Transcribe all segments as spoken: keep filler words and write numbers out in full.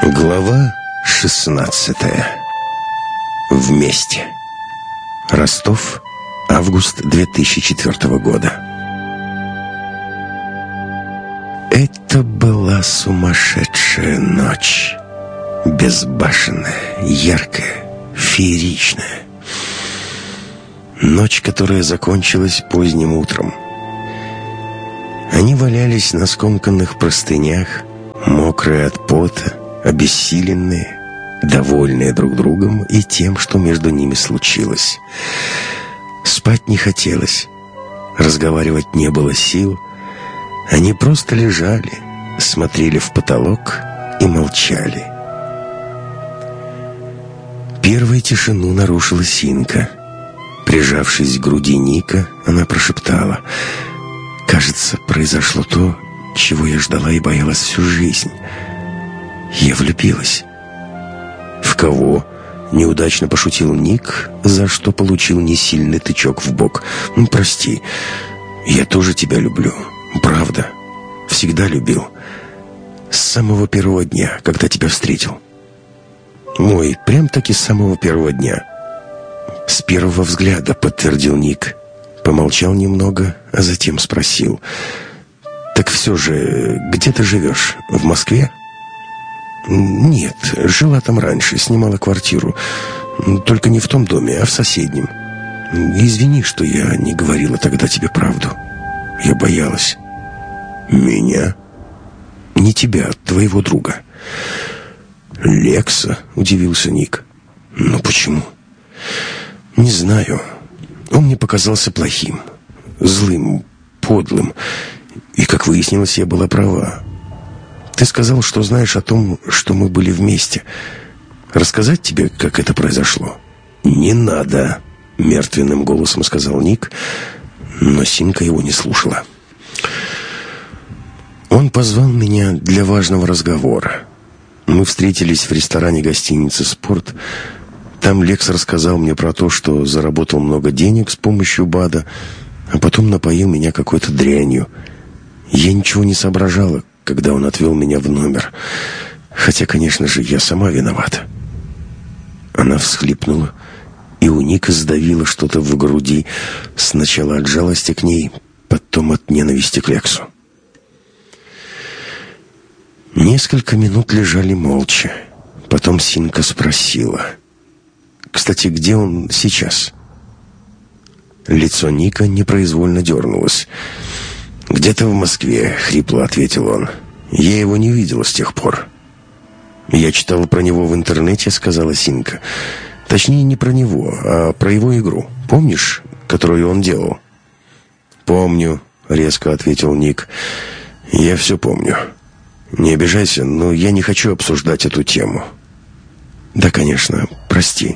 Глава шестнадцатая. Вместе. Ростов, август две тысячи четвёртого года. Это была сумасшедшая ночь. Безбашенная, яркая, фееричная. Ночь, которая закончилась поздним утром. Они валялись на скомканных простынях, мокрые от пота, обессиленные, довольные друг другом и тем, что между ними случилось. Спать не хотелось, разговаривать не было сил. Они просто лежали, смотрели в потолок и молчали. Первой тишину нарушила Синка. Прижавшись к груди Ника, она прошептала: «Кажется, произошло то, чего я ждала и боялась всю жизнь. Я влюбилась». «В кого?» — неудачно пошутил Ник, за что получил несильный тычок в бок. «Ну, прости, я тоже тебя люблю. Правда. Всегда любил. С самого первого дня, когда тебя встретил». «Ой, прям-таки с самого первого дня». «С первого взгляда», — подтвердил Ник. Помолчал немного, а затем спросил: «Так все же, где ты живешь? В Москве?» «Нет, жила там раньше, снимала квартиру. Только не в том доме, а в соседнем. Извини, что я не говорила тогда тебе правду. Я боялась». «Меня?» «Не тебя, твоего друга». «Лекса?» — удивился Ник. «Ну почему?» «Не знаю. Он мне показался плохим, злым, подлым. И, как выяснилось, я была права. Ты сказал, что знаешь о том, что мы были вместе. Рассказать тебе, как это произошло?» «Не надо», — мертвенным голосом сказал Ник, но Синка его не слушала. «Он позвал меня для важного разговора. Мы встретились в ресторане гостиницы «Спорт». Там Лекс рассказал мне про то, что заработал много денег с помощью БАДа, а потом напоил меня какой-то дрянью. Я ничего не соображала, когда он отвел меня в номер. Хотя, конечно же, я сама виновата». Она всхлипнула, и у Ника сдавило что-то в груди, сначала от жалости к ней, потом от ненависти к Лексу. Несколько минут лежали молча. Потом Синка спросила: «Кстати, где он сейчас?» Лицо Ника непроизвольно дернулось. «Где-то в Москве», — хрипло ответил он. «Я его не видела с тех пор». «Я читала про него в интернете», — сказала Синка. «Точнее, не про него, а про его игру. Помнишь, которую он делал?» «Помню», — резко ответил Ник. «Я все помню. Не обижайся, но я не хочу обсуждать эту тему». «Да, конечно, прости».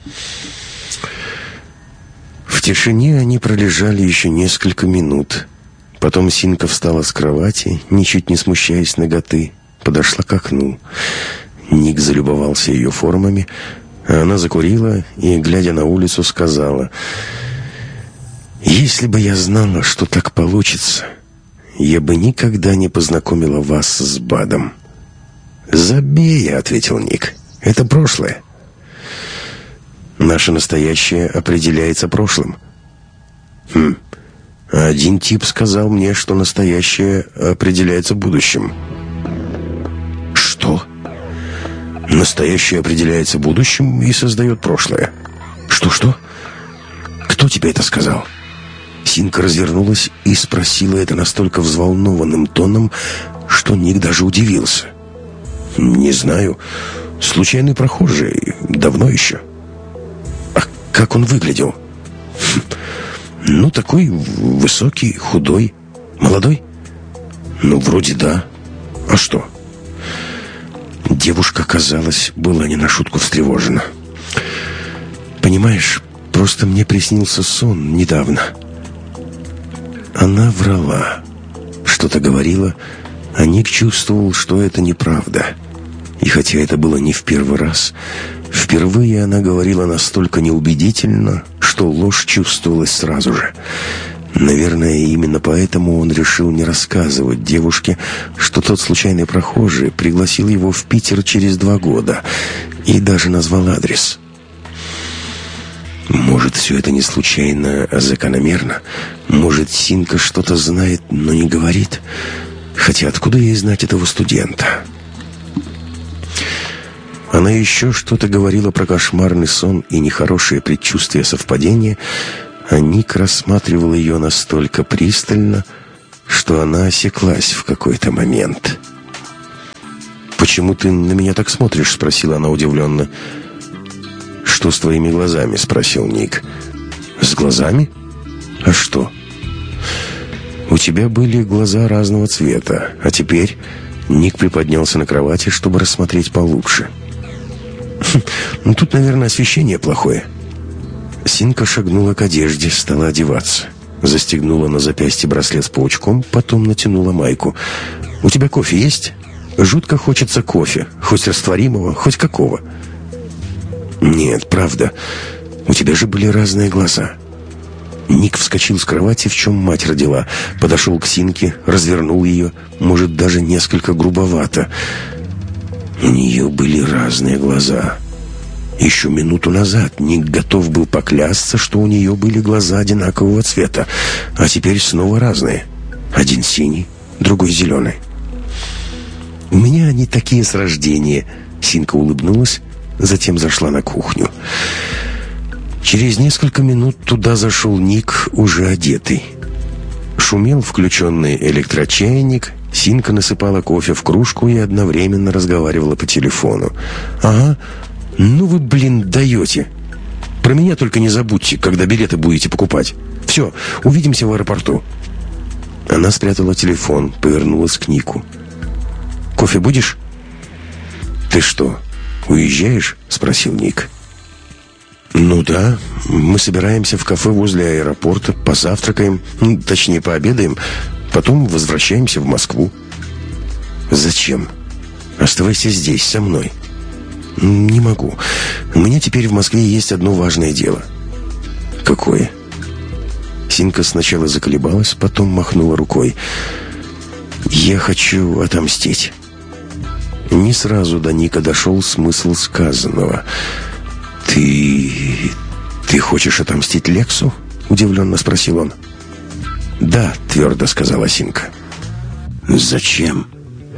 В тишине они пролежали еще несколько минут. Потом Синка встала с кровати, ничуть не смущаясь наготы, подошла к окну. Ник залюбовался ее формами, а она закурила и, глядя на улицу, сказала: «Если бы я знала, что так получится, я бы никогда не познакомила вас с БАДом». «Забей», — ответил Ник, — «это прошлое». «Наше настоящее определяется прошлым». «Хм, один тип сказал мне, что настоящее определяется будущим». «Что?» «Настоящее определяется будущим и создает прошлое». «Что-что? Кто тебе это сказал?» Синка развернулась и спросила это настолько взволнованным тоном, что Ник даже удивился. «Не знаю. Случайный прохожий. Давно еще». «А как он выглядел?» «Ну, такой высокий, худой. Молодой?» «Ну, вроде да. А что?» Девушка, казалось, была не на шутку встревожена. «Понимаешь, просто мне приснился сон недавно». Она врала. Что-то говорила, а Ник чувствовал, что это неправда. И хотя это было не в первый раз, впервые она говорила настолько неубедительно, что ложь чувствовалась сразу же. Наверное, именно поэтому он решил не рассказывать девушке, что тот случайный прохожий пригласил его в Питер через два года и даже назвал адрес. Может, все это не случайно, а закономерно? Может, Синка что-то знает, но не говорит? Хотя откуда ей знать этого студента? Она еще что-то говорила про кошмарный сон и нехорошее предчувствие совпадения, а Ник рассматривал ее настолько пристально, что она осеклась в какой-то момент. «Почему ты на меня так смотришь?» — спросила она удивленно. «Что с твоими глазами?» — спросил Ник. «С глазами? А что?» «У тебя были глаза разного цвета, а теперь...» Ник приподнялся на кровати, чтобы рассмотреть получше. «Ну, тут, наверное, освещение плохое». Синка шагнула к одежде, стала одеваться. Застегнула на запястье браслет с паучком, потом натянула майку. «У тебя кофе есть? Жутко хочется кофе, хоть растворимого, хоть какого». «Нет, правда. У тебя же были разные глаза». Ник вскочил с кровати, в чем мать родила, подошел к Синке, развернул ее, может, даже несколько грубовато. У нее были разные глаза. Еще минуту назад Ник готов был поклясться, что у нее были глаза одинакового цвета, а теперь снова разные. Один синий, другой зеленый. «У меня они такие с рождения», — Синка улыбнулась, затем зашла на кухню. Через несколько минут туда зашел Ник, уже одетый. Шумел включенный электрочайник, Синка насыпала кофе в кружку и одновременно разговаривала по телефону. «Ага, ну вы, блин, даете. Про меня только не забудьте, когда билеты будете покупать. Все, увидимся в аэропорту». Она спрятала телефон, повернулась к Нику. «Кофе будешь?» «Ты что, уезжаешь?» — спросил Ник. «Ну да, мы собираемся в кафе возле аэропорта, позавтракаем, ну, точнее, пообедаем, потом возвращаемся в Москву». «Зачем? Оставайся здесь, со мной». «Не могу. У меня теперь в Москве есть одно важное дело». «Какое?» Синка сначала заколебалась, потом махнула рукой. «Я хочу отомстить». Не сразу до Ника дошел смысл сказанного. «Ты... ты хочешь отомстить Лексу?» — удивленно спросил он. «Да», — твердо сказала Синка. «Зачем?»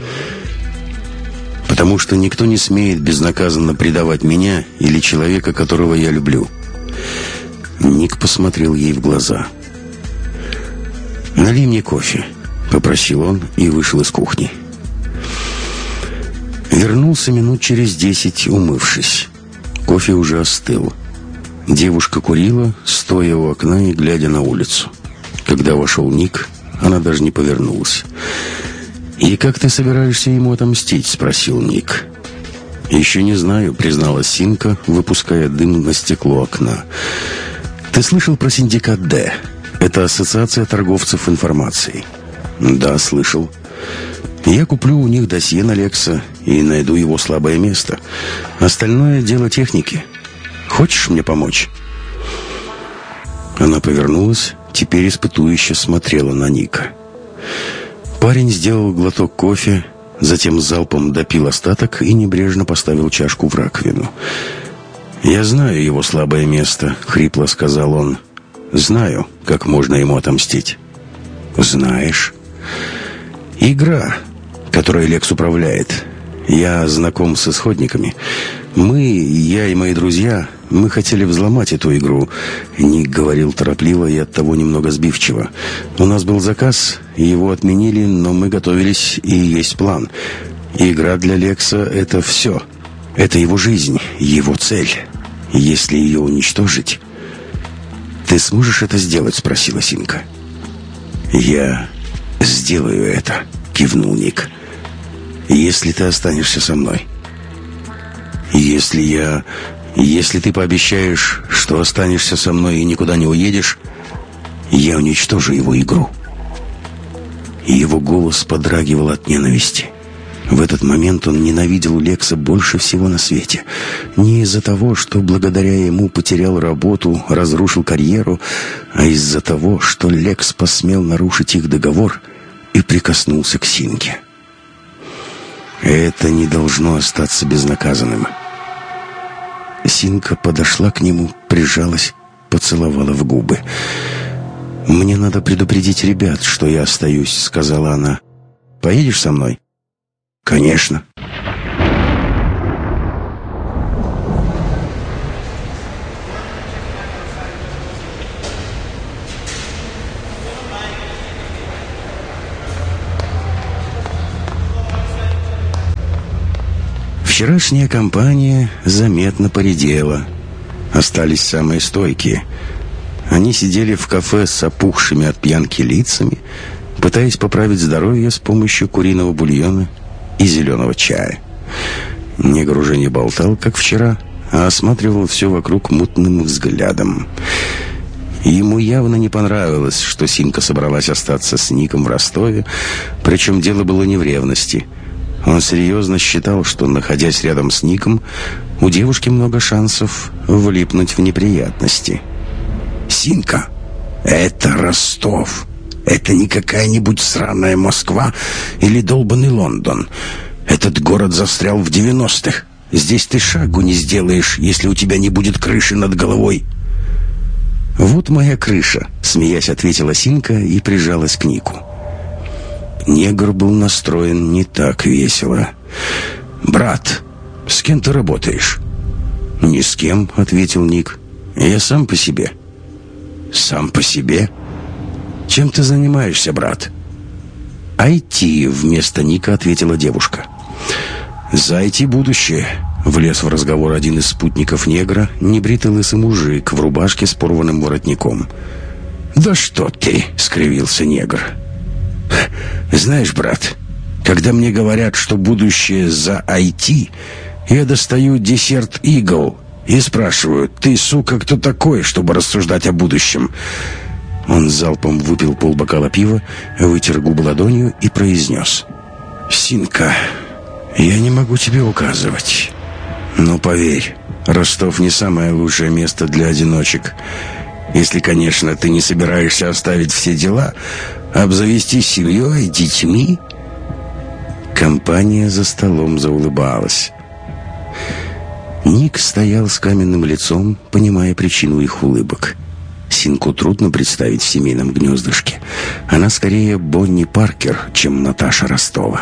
«Потому что никто не смеет безнаказанно предавать меня или человека, которого я люблю». Ник посмотрел ей в глаза. «Налей мне кофе», — попросил он и вышел из кухни. Вернулся минут через десять, умывшись. Кофе уже остыл. Девушка курила, стоя у окна и глядя на улицу. Когда вошел Ник, она даже не повернулась. «И как ты собираешься ему отомстить?» — спросил Ник. «Еще не знаю», — призналась Синка, выпуская дым на стекло окна. «Ты слышал про синдикат «Д»? Это ассоциация торговцев информацией». «Да, слышал. Я куплю у них досье на Лекса и найду его слабое место. Остальное дело техники. Хочешь мне помочь?» Она повернулась, теперь испытующе смотрела на Ника. Парень сделал глоток кофе, затем залпом допил остаток и небрежно поставил чашку в раковину. «Я знаю его слабое место», — хрипло сказал он. «Знаю, как можно ему отомстить». «Знаешь?» «Игра, которой Лекс управляет. Я знаком с исходниками. Мы, я и мои друзья, мы хотели взломать эту игру». Ник говорил торопливо и оттого немного сбивчиво. «У нас был заказ, его отменили, но мы готовились, и есть план. Игра для Лекса — это все. Это его жизнь, его цель. Если ее уничтожить...» «Ты сможешь это сделать?» — спросила Синка. «Я сделаю это», — кивнул Ник. «Если ты останешься со мной». «Если я... Если ты пообещаешь, что останешься со мной и никуда не уедешь, я уничтожу его игру». Его голос подрагивал от ненависти. В этот момент он ненавидел Лекса больше всего на свете. Не из-за того, что благодаря ему потерял работу, разрушил карьеру, а из-за того, что Лекс посмел нарушить их договор и прикоснулся к Синке. Это не должно остаться безнаказанным. Синка подошла к нему, прижалась, поцеловала в губы. «Мне надо предупредить ребят, что я остаюсь», — сказала она. «Поедешь со мной?» «Конечно». Вчерашняя компания заметно поредела. Остались самые стойкие. Они сидели в кафе с опухшими от пьянки лицами, пытаясь поправить здоровье с помощью куриного бульона и зеленого чая. Негр уже не болтал, как вчера, а осматривал все вокруг мутным взглядом. Ему явно не понравилось, что Синка собралась остаться с Ником в Ростове, причем дело было не в ревности. Он серьезно считал, что, находясь рядом с Ником, у девушки много шансов влипнуть в неприятности. «Синка, это Ростов. Это не какая-нибудь сраная Москва или долбанный Лондон. Этот город застрял в девяностых. Здесь ты шагу не сделаешь, если у тебя не будет крыши над головой». «Вот моя крыша», — смеясь ответила Синка и прижалась к Нику. Негр был настроен не так весело. «Брат, с кем ты работаешь?» «Ни с кем», — ответил Ник. «Я сам по себе». «Сам по себе? Чем ты занимаешься, брат?» «ай ти», — вместо Ника ответила девушка. «За ай ти будущее», — влез в разговор один из спутников негра, небритый лысый мужик в рубашке с порванным воротником. «Да что ты!» — скривился негр. «Знаешь, брат, когда мне говорят, что будущее за ай ти, я достаю десерт «Игл» и спрашиваю: ты, сука, кто такой, чтобы рассуждать о будущем?» Он залпом выпил полбокала пива, вытер губы ладонью и произнес: «Синка, я не могу тебе указывать. Но поверь, Ростов не самое лучшее место для одиночек. Если, конечно, ты не собираешься оставить все дела, обзавестись семьей, детьми». Компания за столом заулыбалась. Ник стоял с каменным лицом, понимая причину их улыбок. Синку трудно представить в семейном гнездышке. Она скорее Бонни Паркер, чем Наташа Ростова.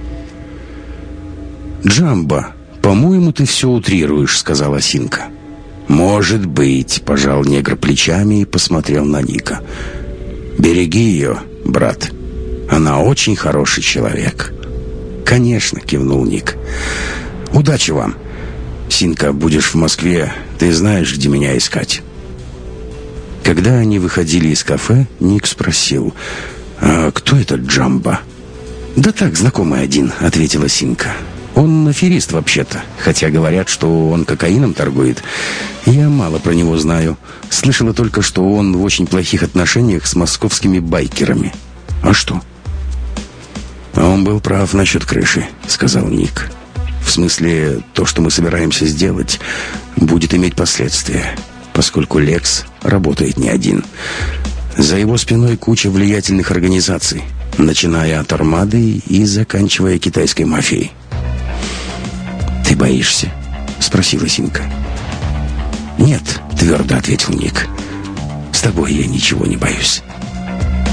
«Джамбо, по-моему, ты все утрируешь», — сказала Синка. «Может быть», — пожал негр плечами и посмотрел на Ника. «Береги ее, брат. Она очень хороший человек». «Конечно», — кивнул Ник. «Удачи вам. Синка, будешь в Москве, ты знаешь, где меня искать». Когда они выходили из кафе, Ник спросил: «А кто этот Джамбо?» «Да так, знакомый один», — ответила Синка. «Он аферист вообще-то, хотя говорят, что он кокаином торгует. Я мало про него знаю. Слышала только, что он в очень плохих отношениях с московскими байкерами». «А что?» «Он был прав насчет крыши», — сказал Ник. «В смысле, то, что мы собираемся сделать, будет иметь последствия, поскольку Лекс работает не один. За его спиной куча влиятельных организаций, начиная от армады и заканчивая китайской мафией». «Ты боишься?» — спросила Синка. «Нет», — твердо ответил Ник. «С тобой я ничего не боюсь».